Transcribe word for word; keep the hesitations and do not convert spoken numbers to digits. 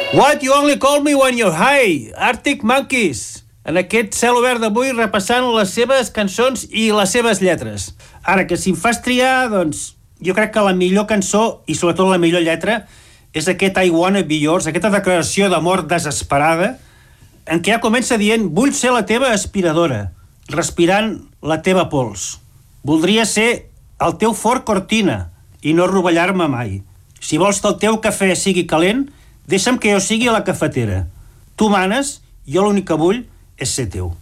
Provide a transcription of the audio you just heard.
What you only call me when you're high, Arctic Monkeys. En aquest cel obert d'avui repassant les seves cançons i les seves lletres. Ara, que si em fas triar, doncs, jo crec que la millor cançó, i sobretot la millor lletra, és aquest I Wanna Be Yours, aquesta declaració d'amor desesperada, en què ja comença dient vull ser la teva aspiradora, respirant la teva pols. Voldria ser el teu Ford Cortina i no rovellar-me mai. Si vols que el teu cafè sigui calent, deixa'm que jo sigui la cafetera. Tu manes, jo l'únic que vull és ser teu.